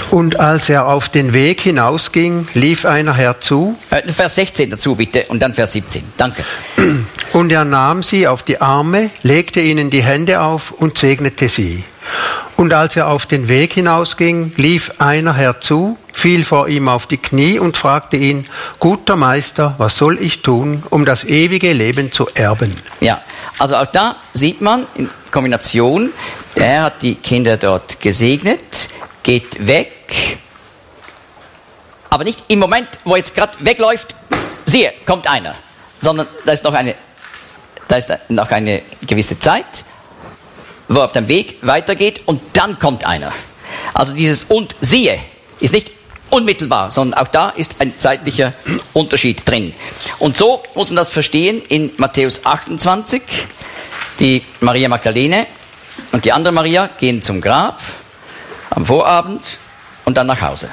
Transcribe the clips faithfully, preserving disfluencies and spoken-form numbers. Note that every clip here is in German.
Und als er auf den Weg hinausging, lief einer herzu. Äh, Vers sechzehn dazu bitte und dann Vers siebzehn. Danke. Und er nahm sie auf die Arme, legte ihnen die Hände auf und segnete sie. Und als er auf den Weg hinausging, lief einer herzu, fiel vor ihm auf die Knie und fragte ihn: Guter Meister, was soll ich tun, um das ewige Leben zu erben? Ja, also auch da sieht man in Kombination, der Herr hat die Kinder dort gesegnet, geht weg, aber nicht im Moment, wo er jetzt gerade wegläuft, siehe, kommt einer, sondern da ist noch eine, da ist noch eine gewisse Zeit, wo er auf dem Weg weitergeht und dann kommt einer. Also dieses und siehe ist nicht unmittelbar, sondern auch da ist ein zeitlicher Unterschied drin. Und so muss man das verstehen in Matthäus achtundzwanzig. Die Maria Magdalene und die andere Maria gehen zum Grab am Vorabend und dann nach Hause.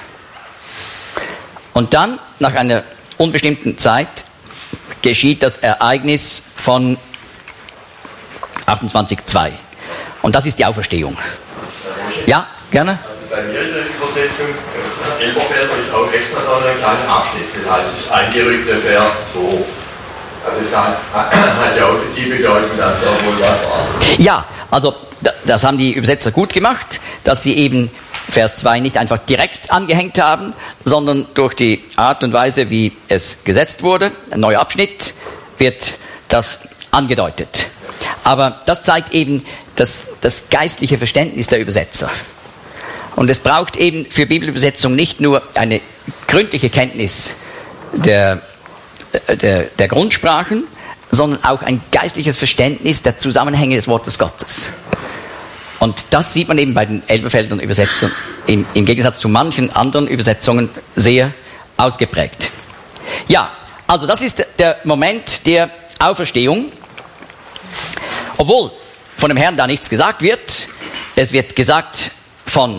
Und dann, nach einer unbestimmten Zeit, geschieht das Ereignis von achtundzwanzig zwei. Und das ist die Auferstehung. Ja, gerne. Also bei mir in der Übersetzung, Elberfelder, ich auch extra da einen kleinen Abschnitt. Das heißt, es ist eingerückt der Vers zwei. Also es hat, hat ja auch die Bedeutung, dass da wohl was war. Ja, also das haben die Übersetzer gut gemacht, dass sie eben Vers zwei nicht einfach direkt angehängt haben, sondern durch die Art und Weise, wie es gesetzt wurde, ein neuer Abschnitt, wird das angedeutet. Aber das zeigt eben das, das geistliche Verständnis der Übersetzer. Und es braucht eben für Bibelübersetzung nicht nur eine gründliche Kenntnis der, der, der Grundsprachen, sondern auch ein geistliches Verständnis der Zusammenhänge des Wortes Gottes. Und das sieht man eben bei den Elberfeldern Übersetzern im, im Gegensatz zu manchen anderen Übersetzungen sehr ausgeprägt. Ja, also das ist der Moment der Auferstehung. Obwohl von dem Herrn da nichts gesagt wird, es wird gesagt von,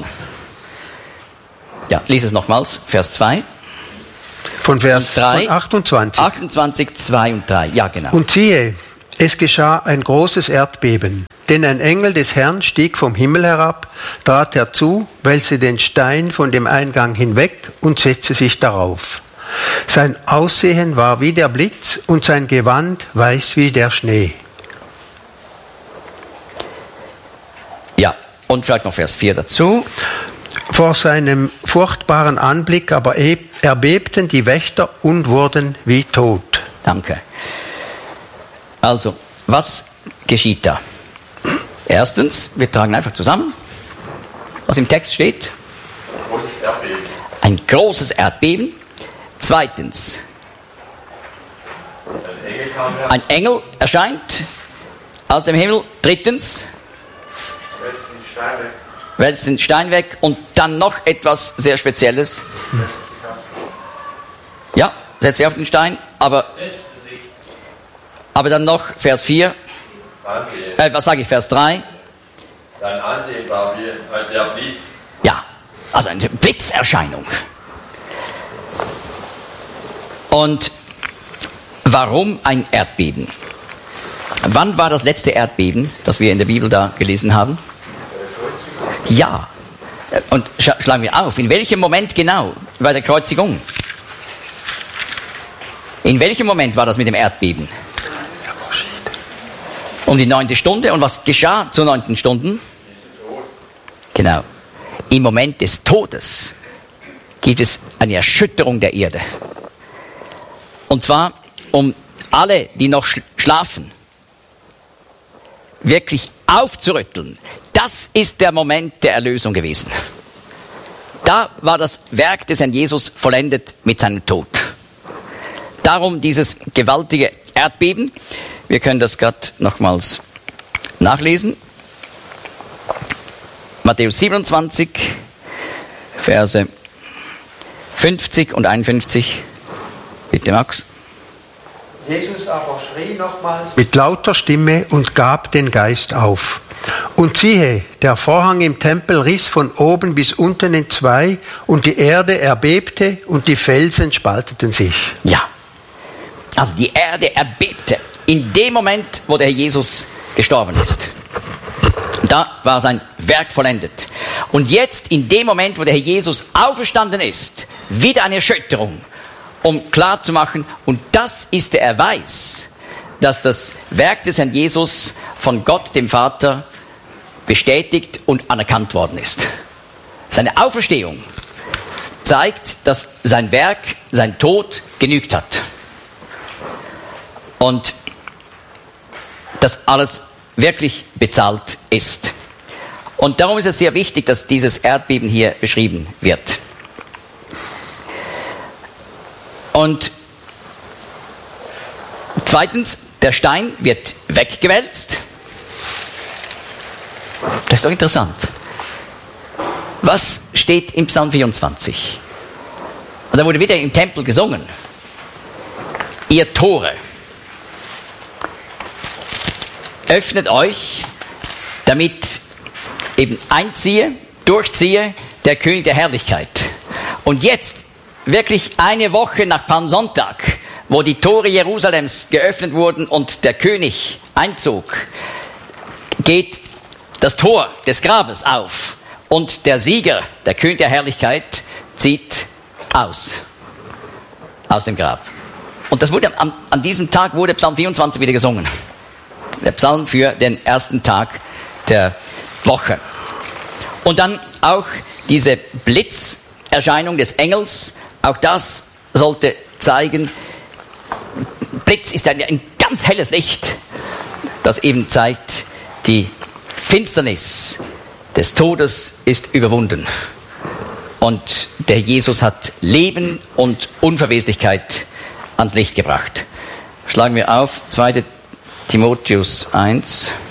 ja, lies es nochmals, Vers zwei. Von Vers drei, von achtundzwanzig. achtundzwanzig, zwei und drei, ja genau. Und siehe, es geschah ein großes Erdbeben, denn ein Engel des Herrn stieg vom Himmel herab, trat herzu, wälzte den Stein von dem Eingang hinweg und setzte sich darauf. Sein Aussehen war wie der Blitz und sein Gewand weiß wie der Schnee. Ja, und vielleicht noch Vers vier dazu. Vor seinem furchtbaren Anblick aber erbebten die Wächter und wurden wie tot. Danke. Also, was geschieht da? Erstens, wir tragen einfach zusammen, was im Text steht. Großes Erdbeben. Ein großes Erdbeben. Zweitens, Ein Engel kam her, ein Engel erscheint aus dem Himmel. Drittens, wälzt den Stein weg, wälzt den Stein weg. Und dann noch etwas sehr Spezielles. Ja, setzt sich auf den Stein, aber, aber dann noch Vers vier. Ansehen. Äh, was sage ich, Vers drei? Sein Ansehen war wie der Blitz. Ja, also eine Blitzerscheinung. Und warum ein Erdbeben? Wann war das letzte Erdbeben, das wir in der Bibel da gelesen haben? Ja. Und sch- schlagen wir auf, in welchem Moment genau? Bei der Kreuzigung. In welchem Moment war das mit dem Erdbeben? Um die neunte Stunde. Und was geschah zur neunten Stunde? Genau. Im Moment des Todes gibt es eine Erschütterung der Erde. Und zwar, um alle, die noch schlafen, wirklich aufzurütteln. Das ist der Moment der Erlösung gewesen. Da war das Werk des Herrn Jesus vollendet mit seinem Tod. Darum dieses gewaltige Erdbeben. Wir können das gerade nochmals nachlesen. Matthäus siebenundzwanzig, Verse fünfzig und einundfünfzig. Bitte, Max. Jesus aber schrie nochmals mit lauter Stimme und gab den Geist auf. Und siehe, der Vorhang im Tempel riss von oben bis unten in zwei, und die Erde erbebte und die Felsen spalteten sich. Ja, also die Erde erbebte in dem Moment, wo der Herr Jesus gestorben ist. Da war sein Werk vollendet. Und jetzt, in dem Moment, wo der Herr Jesus auferstanden ist, wieder eine Erschütterung, um klarzumachen, und das ist der Erweis, dass das Werk des Herrn Jesus von Gott, dem Vater, bestätigt und anerkannt worden ist. Seine Auferstehung zeigt, dass sein Werk, sein Tod genügt hat. Und dass alles wirklich bezahlt ist. Und darum ist es sehr wichtig, dass dieses Erdbeben hier beschrieben wird. Und zweitens, der Stein wird weggewälzt. Das ist doch interessant. Was steht im Psalm vierundzwanzig? Und da wurde wieder im Tempel gesungen. Ihr Tore, öffnet euch, damit eben einziehe, durchziehe der König der Herrlichkeit. Und jetzt, wirklich eine Woche nach Palmsonntag, wo die Tore Jerusalems geöffnet wurden und der König einzog, geht das Tor des Grabes auf und der Sieger, der König der Herrlichkeit, zieht aus, aus dem Grab. Und das wurde, an, an diesem Tag wurde Psalm vierundzwanzig wieder gesungen. Der Psalm für den ersten Tag der Woche. Und dann auch diese Blitzerscheinung des Engels, auch das sollte zeigen, Blitz ist ein, ein ganz helles Licht, das eben zeigt, die Finsternis des Todes ist überwunden. Und der Jesus hat Leben und Unverweslichkeit ans Licht gebracht. Schlagen wir auf, zweiter Timotheus eins.